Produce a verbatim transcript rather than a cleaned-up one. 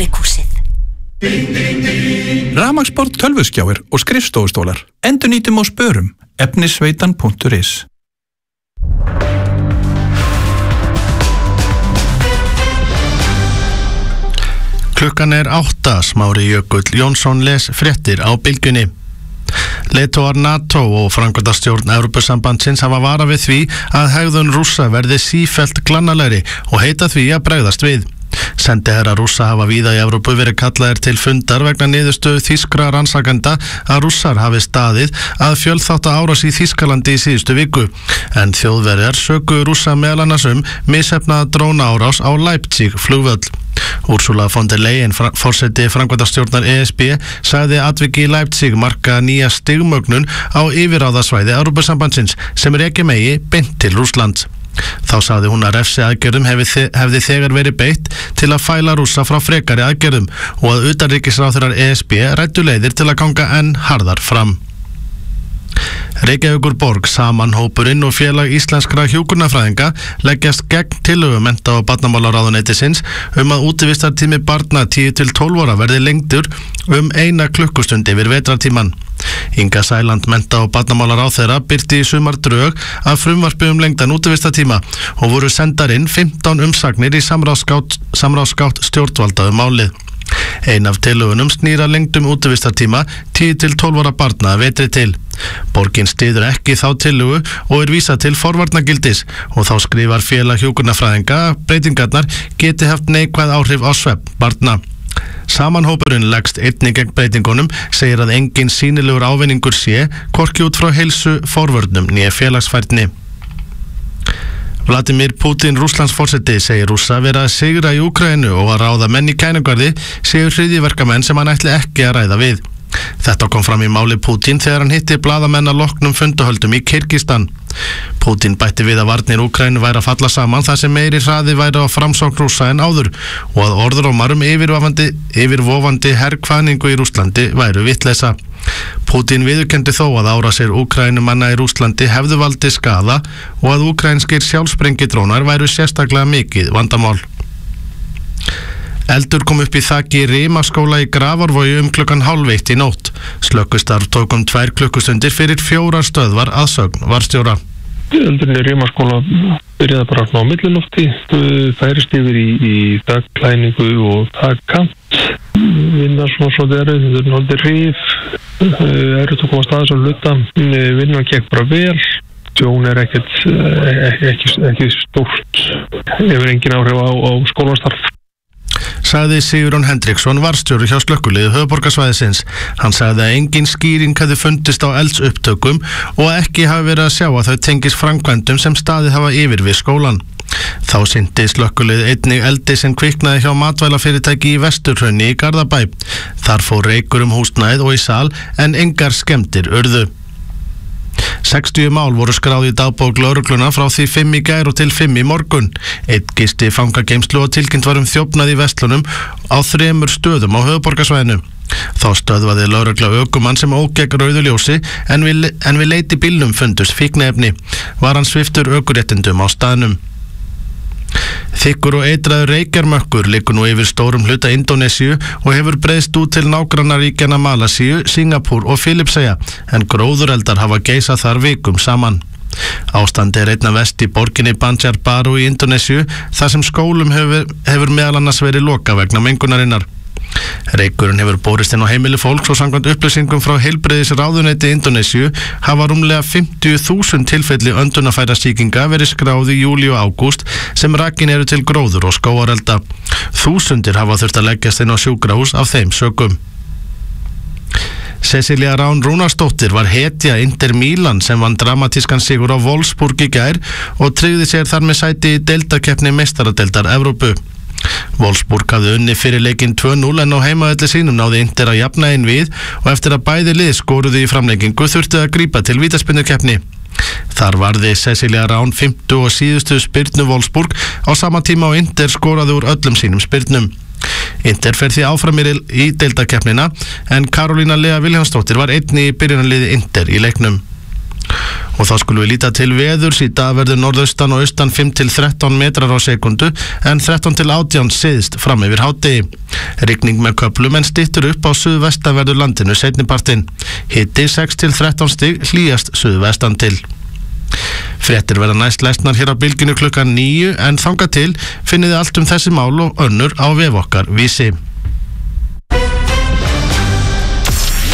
Þjóðleikhúsið. Rafmagnsborð tölvuskjáir og skrifstofustólar. Endurnýtum og spörum. efnisveitan punktur is. Klukkan er átta, Smári Jökull Jónsson les fréttir á Bylgjunni. Leiðtogar NATO og framkvæmdastjórn Evrópusambandsins hafa varað við því að hegðun Rússa verði sífellt glannalegri og heita því að bregðast við. Sendiherra Rússa hafa víða í Evrópu verið kallaðir til fundar vegna niðurstöðu þýskra rannsakenda að Rússar hafi staðið að fjölþátta árás í Þýskalandi í síðustu viku, en Þjóðverjar sökuðu Rússa meðal annars um misheppnaða drónaárás á Leipzig flugvöll. Ursula von der Leyen, forseti framkvæmdastjórnar E S B, sagði atviki í Leipzig marka nýja stigmögnun á yfirráðasvæði Evrópusambandsins sem er ekki megi beint til Rússlands. Þá sagði hún að refsi aðgerðum hefði, hefði þegar verið beitt til að fæla Rússa frá frekari aðgerðum og að utanríkisráðherrar E S B ræddu leiðir til að ganga enn harðar fram. Reykjavíkurborg, Samanhópurinn og félag íslenskra hjúkrunarfræðinga leggjast gegn tillögu mennta- og barnamálaráðuneytisins um að útivistartími barna tíu til tólf ára verði lengdur um eina klukkustund yfir vetrartíman. Inga Sæland, mennta- og barnamálaráðherra, birti í sumar drög að frumvarpi um lengdan útivistartíma og voru sendar inn fimmtán umsagnir í samráðsgátt, samráðsgátt stjórnvalda um málið. Ein af tillögunum snýra lengdum útivistartíma tíu til tólf ára barna vetri til. Borgin styður ekki þá tillögu og er vísað til forvarnagildis og þá skrifar félag hjúkrunarfræðinga að breytingarnar geti haft neikvæð áhrif á svefn barna. Samanhópurinn leggst einnig gegn breytingunum, segir að engin sýnilegur ávinningur sé, hvorki út frá heilsu, forvörnum né félagsfærni. Vladimir Putin, Rússlandsforseti, segir Rússa vera að sigra í Úkraínu og að ráða menn í kænugarði séu hryðjuverkamenn sem hann ætli ekki að ræða við. Þetta kom fram í máli Putin þegar hann hitti blaðamenn að loknum funduhöldum í Kirgistan. Putin bætti við að varnir Úkraínu væri að falla saman þar sem meiri hraði væri á framsókn Rússa en áður og að orðrómar um yfirvofandi, yfirvofandi herkvaningu í Rússlandi væru vitleysa. Putin viðurkenndi þó að árásir Úkraínumanna í Rússlandi hefðu valdið skaða og að úkraínskir sjálfsprengidrónar væru sérstaklega mikið vandamál. Eldur kom upp í þaki Rimaskóla í Grafarvogi um klukkan hálfeitt í nótt. Slökkvistarf tók um tvær klukkustundir fyrir fjórar stöðvar að sögn varstjóra. Eldurinn í Rimaskóla byrjaði bara á millilofti, færist yfir í, í þakklæningu og þakkant. Vinna svona svo þeirri, þetta er náttúrulega rif, eru að koma staðis að luta, vinna gekk bara vel. Tjón er ekkert, ekki, ekki stórt, hefur engin áhrif á, á skólastarf. Sagði Sigurjón Hendriksson, varstjóri hjá slökkviliði höfuðborgarsvæðisins. Hann sagði að engin skýring hefði fundist á eldsupptökum og ekki hafi verið að sjá að þau tengist framkvæmdum sem staðið hafa yfir við skólan. Þá sinnti slökkviliðið einnig eldi sem kviknaði hjá matvælafyrirtæki í Vesturhrauni í Garðabæ. Þar fór reykur um húsnæðið og í sal en engar skemmdir urðu. sextíu mál voru skráð í dagbók lögregluna frá því fimm í gær og til fimm í morgun. Einn gisti fangageymslu og tilkynnt var um þjófnað í verslunum á þremur stöðum á höfuðborgarsvæðinu. Þá stöðvaði lögregla ökumann sem ók gegn rauðu ljósi en við, en við leiti bílnum fundust fíkniefni. Var hann sviptur ökuréttindum á staðnum. Þykkur og eitraður reykjarmökkur liggur nú yfir stórum hluta Indónesíu og hefur breiðst út til nágrannaríkjanna Malasíu, Singapúr og Filippseyja, en gróðureldar hafa geisað þar vikum saman. Ástandi er einna verst í borginni Banjarbaru í Indónesíu, þar sem skólum hefur, hefur meðal annars verið lokað vegna mengunarinnar. Reykurinn hefur borist inn á heimili fólks og samkvæmt upplýsingum frá heilbrigðisráðuneyti Indónesíu hafa rúmlega fimmtíu þúsund tilfelli öndunarfærasýkinga verið skráð í júlí og ágúst sem rakin eru til gróður og skógarelda. Þúsundir hafa þurft að leggjast inn á sjúkrahús af þeim sökum. Cecilia Rán Rúnarsdóttir var hetja Inter Milan sem vann dramatískan sigur á Wolfsburg í gær og tryggði sér þar með sæti í deildakeppni meistaradeildar Evrópu. Wolfsburg hafði unni fyrir leikinn tvö núll en á heimavelli sínum náði Inter að jafna inn við og eftir að bæði lið skoruðu í framlengingu þurfti að grípa til vítaspyrnukeppni. Þar varði Cecilia Rán fimmtu og síðustu spyrnu Wolfsburg á sama tíma og Inter skoraði úr öllum sínum spyrnum. Inter fer því áfram í deildakeppnina en Karolína Lea Vilhjálmsdóttir var einnig í byrjunarliði Inter í leiknum. Og þá skulum við líta til veðurs. Í dag verður norðaustan og austan fimm til þrettán metrar á sekundu en þrettán til átján syðst fram yfir hádegi. Rigning með köflum en styttur upp á suðvestanverðu landinu seinnipartinn. Hiti sex til þrettán stig, hlýjast suðvestan til. Fréttir verða næst lesnar hér á bylginu klukkan níu en þangað til finnið þið allt um þessi mál og önnur á vef okkar Vísi.